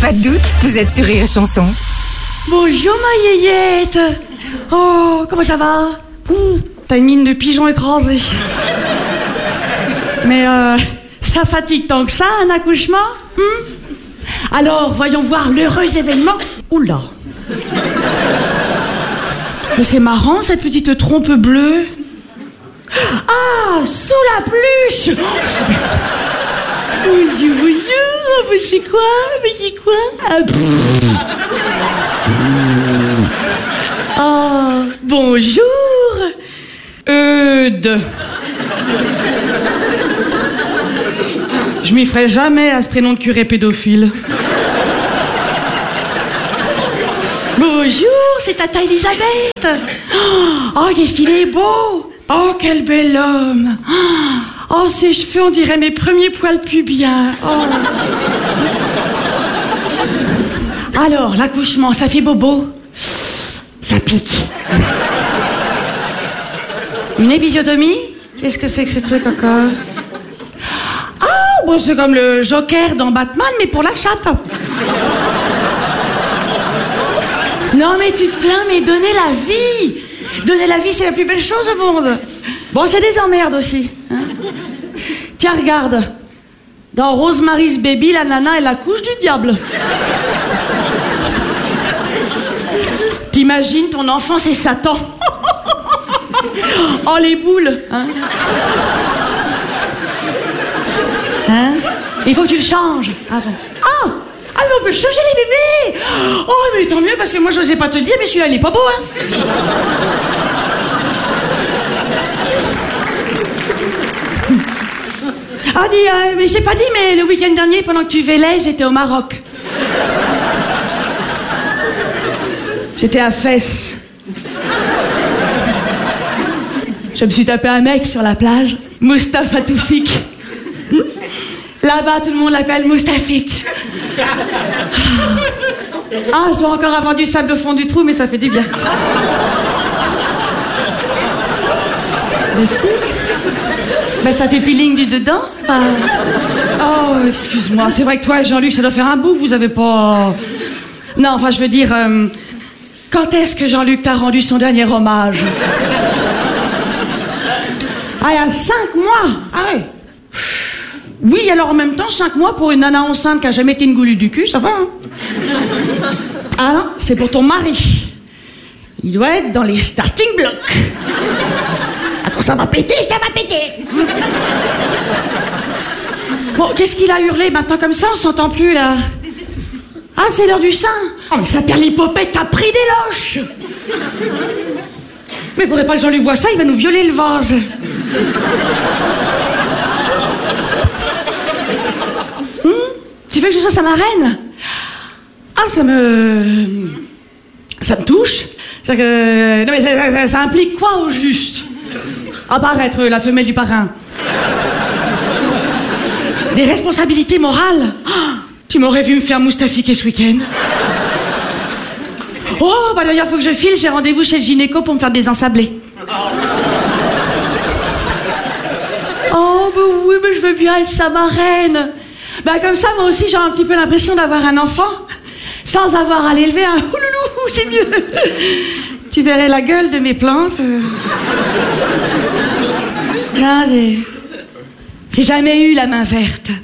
Pas de doute, vous êtes sur Rire et Chanson. Bonjour ma yéyette. Oh, comment ça va? T'as une mine de pigeon écrasé. Mais ça fatigue tant que ça, un accouchement? Alors, voyons voir l'heureux événement. Oula. Mais c'est marrant, cette petite trompe bleue. Ah, sous la pluche. Bonjour, bonjour. Mais c'est quoi? Mais c'est quoi? Oh, bonjour. Eudes. Je m'y ferai jamais à ce prénom de curé pédophile. Bonjour, c'est Tata Elisabeth. Oh, qu'est-ce qu'il est beau. Oh, quel bel homme. Oh, ses cheveux, on dirait mes premiers poils pubiens. Oh. Alors, l'accouchement, ça fait bobo? Ça pique. Une épisiotomie? Qu'est-ce que c'est que ce truc encore? Ah, bon, c'est comme le Joker dans Batman, mais pour la chatte. Non, mais tu te plains, mais donner la vie. Donner la vie, c'est la plus belle chose au monde. Bon, c'est des emmerdes aussi. Hein. Tiens, regarde. Dans Rosemary's Baby, la nana, elle accouche du diable. T'imagines, ton enfant, c'est Satan. Oh, les boules. Hein? Hein? Il faut que tu le changes. Ah bon. Ah! Ah, mais on peut changer les bébés! Oh, mais tant mieux, parce que moi, je n'osais pas te le dire, mais celui-là, il est pas beau, hein? Ah, dis, mais je l'ai pas dit, mais le week-end dernier, pendant que tu vélais, j'étais au Maroc. J'étais à Fès. Je me suis tapé un mec sur la plage, Mustapha Toufik. Là-bas, tout le monde l'appelle Moustafik. Ah, je dois encore avoir du sable au fond du trou, mais ça fait du bien. Mais si. Ben, ça fait peeling du dedans. Oh, excuse-moi. C'est vrai que toi et Jean-Luc, ça doit faire un bout que vous avez pas... Non, enfin, je veux dire... Quand est-ce que Jean-Luc t'a rendu son dernier hommage? Ah, il y a 5 mois. Ah ouais. Oui, alors en même temps, 5 mois pour une nana enceinte qui a jamais été une goulue du cul, ça va, hein? Ah non, c'est pour ton mari. Il doit être dans les starting blocks. Ah, quand ça va péter, ça va péter. Bon, qu'est-ce qu'il a hurlé maintenant comme ça? On s'entend plus, là. Ah, c'est l'heure du sein. Oh, mais sa perlipopette a pris des loches. Mais faudrait pas que Jean-Luc voie ça, il va nous violer le vase. Tu veux que je sois sa marraine? Ah, ça me touche. Non, mais ça implique quoi au juste? À part être la femelle du parrain. Des responsabilités morales. Oh, tu m'aurais vu me faire moustafiquer ce week-end. Oh, bah d'ailleurs, faut que je file, j'ai rendez-vous chez le gynéco pour me faire désensablé. Oh, bah oui, mais je veux bien être sa marraine. Bah comme ça, moi aussi, j'ai un petit peu l'impression d'avoir un enfant, sans avoir à l'élever un ouloulou, c'est mieux. Tu verrais la gueule de mes plantes. Non, j'ai jamais eu la main verte.